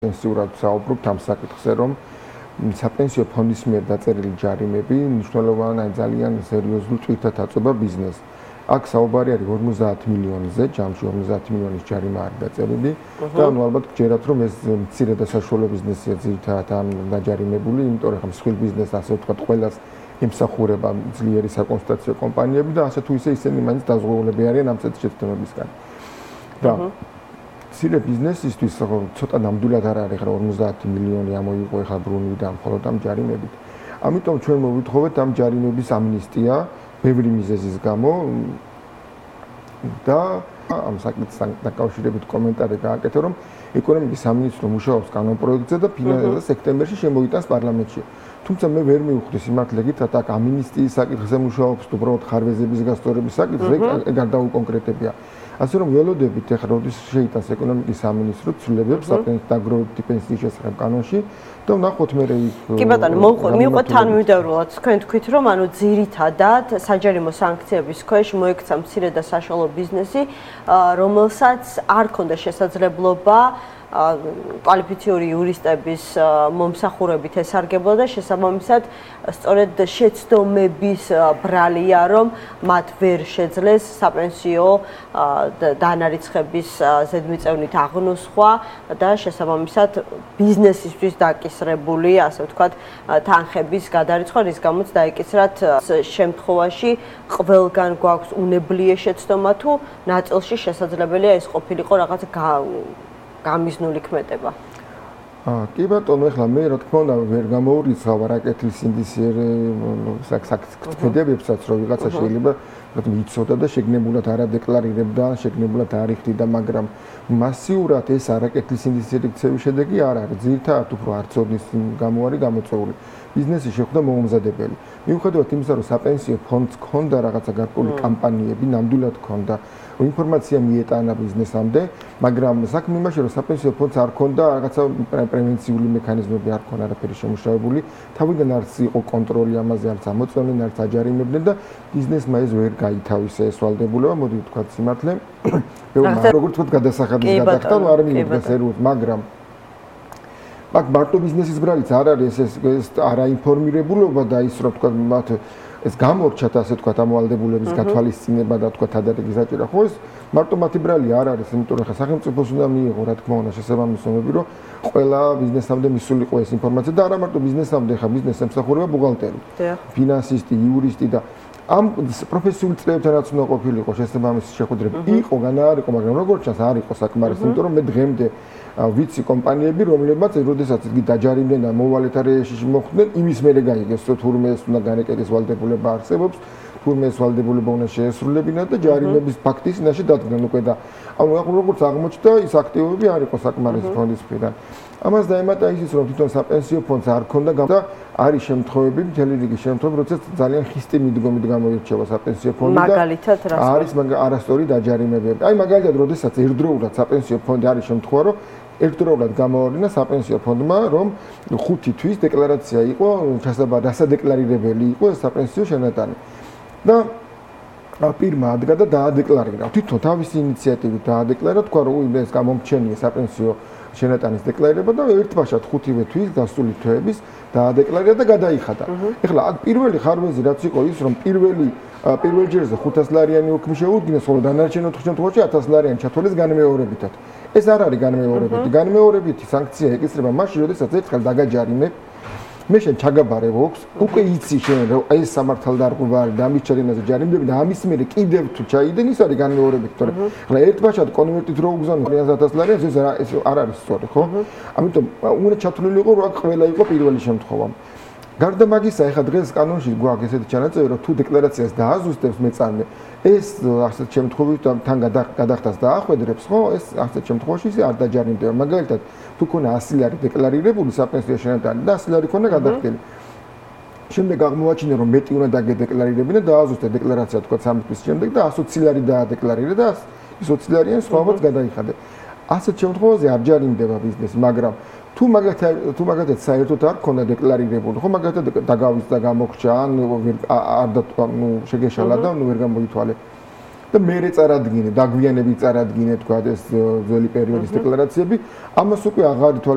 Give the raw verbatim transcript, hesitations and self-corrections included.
პენსიურად საუბრობთ ამ საკითხზე, რომ საპენსიო ფონდის მიერ დაწერილი ჯარიმები მნიშვნელოვანი ძალიან სერიოზულ ტვირთად აწვება ბიზნესს. აქ საუბარი არის ორმოცდაათ მილიონზე, ჯამში ორმოცდაათ მილიონის ჯარიმა არის დაწერილი და ნუ ალბათ გჯერათ, რომ ეს მცირე და საშუალო ბიზნესია ძირითადად ამ დაჯარიმებული, იმიტომ რომ მსხვილ ბიზნესს ასე ვთქვათ, ყველას ემსახურება ძლიერი საკონსტიტუციო კომპანიები და ასე თუ ისე ისინი მაინც დაზღვეულები არიან ამ წესის შეცდომებისგან. და მცირე ბიზნესისთვის ცოტა ნამდვილად არ არის, რა ორმოცდაათი მილიონი ამოიღო ახლა ბრუნვიდან მხოლოდ ამ ჯარიმებით. ამიტომ ჩვენ მოვითხოვეთ ამ ჯარიმების ამნისტია ბევრი მიზეზის გამო და ამ საკითხთან დაკავშირებით კომენტარი გააკეთე, რომ ეკონომიკის სამინისტრო მუშაობს კანონპროექტზე და ფინანსთა სექტემბერში შემოიტანს პარლამენტში. თუმცა მე ვერ მივხვდი სიმართლე გითხრათ, აქ ამინისტიის საკითხზე მუშაობს, უბრალოდ ხარვეზების გასწორების საკითხზე, ეგ არ დაუკონკრეტებია. ასე რომ ველოდებით ახლა როდის შეიტანს ეკონომიკის სამინისტრო ცვლილებებს დაგროვებითი პენსიის შესახებ კანონში და ვნახოთ მე იქ კი ბატონო მივყვეთ თანმიმდევრულად თქვენ თქვით რომ ანუ ძირითადად საჯარიმო სანქციების ქვეშ მოექცა მცირე და საშუალო ბიზნესი რომელსაც არ ქონდა შესაძლებლობა კვალიფიციური იურისტების მომსახურებით ესარგებლა და შესაბამისად სწორედ შეცდომების ბრალია რომ მათ ვერ შეძლეს საპენსიო დანარიცხების ზედმიწევნით აღნოსხვა და შესაბამისად ბიზნესისთვის დაკისრებული ასე ვთქვათ თანხების გადარიცხვა რის გამოც დაეკისრათ შემთხვევაში ყველგან გვაქვს უნებლიე შეცდომა თუ ნაწილში შესაძლებელია ეს ყოფილიყო რაღაც გამიზნული ქმედება. კი ბატონო, ეხლა მე რა თქმა უნდა ვერ გამოურიცხავ რაკეტის ინდისიერი საქმედებებსაც, რომ ვიღაცა შეიძლება იცოდა და შეგნებულად არ ადეკლარირებდა, შეგნებულად არ იხდიდა, მაგრამ მასიურად ეს რაკეტის ინდისიერი ქცევის შედეგი არ არის. ძირითადად უფრო არცოდნის გამო არის გამოწვეული. ბიზნესი შეხვდა მოუმზადებელი. მიუხედავად იმისა, რომ საპენსიო ფონდს ჰქონდა რაღაცა გარკვეული კამპანიები, ნამდვილად ჰქონდა ინფორმაცია მიეტანა ბიზნესამდე, მაგრამ საქმე იმაშია, რომ საპენსიო ფონდს არ ჰქონდა რაღაცა პრევენციული მექანიზმები არ ჰქონდა არაფერი შემუშავებული, თავიდან არც იყო კონტროლი ამაზე, არც ამოწმდნენ, არც აჯარიმებდნენ და ბიზნესმა ეს ვერ გაითავისა ეს ვალდებულება, მოდი ვთქვათ სიმართლე, როგორც ვთქვათ გადასახადის გადახდა, არ მიიღო სერიოზულად, მაგრამ აქ მარტო ბიზნესის ბრალიც არ არის ეს ეს არაინფორმირებულობა და ის რომ ვთქვათ მათ ეს გამორჩათ ასე ვთქვათ ამოვალდებულების გათვალისწინება და ვთქვათ ადარეგის აჭირა ხო ეს მარტო მათი ბრალი არ არის იმიტომ რომ ხა სახელმწიფოს უნდა მიიღო რა თქმა უნდა შესაბამისობები რომ ყველა ბიზნესამდე მისულიყო ეს ინფორმაცია და არა მარტო ბიზნესამდე ხა ბიზნესს ემსახურება ბუღალტერი ფინანსისტი იურისტი და ამ პროფესიული წრეებთანაც უნდა ყოფილიყო შესაბამისი შეხვედრები იყო განა არ იყო მაგრამ როგორც ჩანს არ იყო საკმარის იმიტომ რომ მე დღემდე ვიცი კომპანიები რომლებმაც როდესაც იგი დაჯარიმდნენ და მოვალეთა რეჟიმში მოხვდნენ იმის მერე გაიგეს რომ თურმე ეს უნდა განეკეტეს ვალდებულება არსებობს თურმე ეს ვალდებულება უნდა შეესრულებინათ და ჯარიმების ფაქტის წინაშე დადგნენ უკვე და ანუ როგორც აღმოჩნდა ის აქტივობები არ იყო საკმარის ფონდის მხრიდან ამას დაემატა ისიც რომ თვითონ საპენსიო ფონდს არ ქონდა და არის შემთხვევები მთელი რიგი შემთხვევები როდესაც ძალიან ხისტი მიდგომით გამოირჩევა საპენსიო ფონდი და მაგალითად რა არის არასწორი დაჯარიმებები აი მაგალითად როდესაც ერთდროულად საპენსიო ფონდი არის შემთხვევა რომ ერთდროულად გამოავლინა საპენსიო ფონდმა რომ ხუთი თვის დეკლარაცია იყო დასადეკლარირებელი იყო ეს საპენსიო შენატანი და პირმა ადგა და დაადეკლარირა თვითონ თავისი ინიციატივით დაადეკლარა თქვა რომ ეს გამომრჩენია საპენსიო შენატანის დეკლარირება და ერთბაშად ხუთივე თვის გასული თვეების დაადეკლარირა და გადაიხადა. ეხლა აქ პირველი ხარვეზი რაც იყო ის რომ პირველი პირველ ჯერზე ხუთას ლარიანი უქმი შეუდგინეს, ხოლო დანარჩენ ოთხ შემთხვევაში ათას ლარიანი ჩათვალეს განმეორებითად. ეს არ არის განმეორებითი. განმეორებითი სანქცია ეკისრება მაშინ, როდესაც ერთხელ დაგაჯარიმებ მე შენ ჩაგაბარე ვოქს, უკვე იცი შენ რომ ეს სამართალდარღვევა არის და ამის ჩარენაზე ჯარიმდები და ამის მერე კიდევ თუ ჩაიდენ ის არის განმეორებითი, თორე ხლა ერთბაშად კონვერტით რო უგზავნო ათას ლარიანს ეს არ არის სწორი, ხო? ამიტომ უნდა ჩათვლილიყო რომ აქ ყველა იყო პირველი შემთხვევა. გარდა მაგისა, ეხლა დღეს კანონში გვაქვს ესეთი ჩანაწერი, რომ თუ დეკლარაციას დააზუსტებს მეწარმე, ეს ასეთ შემთხვევაში თან გადახდას დაახვედრებს, ხო? ეს ასეთ შემთხვევაში ის არ დაჯარიმდება. მაგალითად, თუ ქონა ასი ლარი დეკლარირებული საპენსიო შენატანი და ასი ლარი ქონა გადახდილი. შემდეგ აღმოაჩინე, რომ მეტი უნდა დაგედეკლარირებინა და დააზუსტე დეკლარაცია თქვა სამი თვის შემდეგ და ასი ოცი ლარი დაადეკლარირე და ის ოცი ლარიანი სხვაობაც გადაიხადე. ასეთ შემთხვევაში არ ჯარიმდება ბიზნესი, მაგრამ თუ მაგათად თუ მაგათად საერთოდ არ ქონდა დეკლარირებული, ხო მაგათად დაგავიწყდა გამოგრჩა, ან არ და ნუ შეგეშალა და ნუ ვერ გამოითვალე. და მეერე წარადგინე, დაგვიანებით წარადგინე თქვა ეს ძველი პერიოდის დეკლარაციები, ამას უკვე აღარ